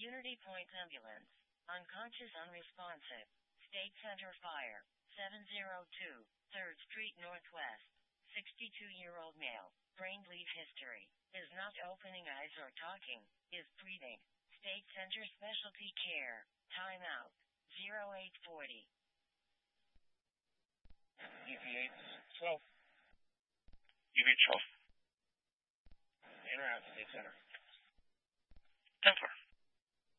Unity Point Ambulance. Unconscious unresponsive. State Center Fire. 702, 3rd Street Northwest. 62-year-old male. Brain bleed history. Is not opening eyes or talking. Is breathing. State Center Specialty Care. Timeout. 0840. UV8 12. UV12. In or out, State Center. 10-4.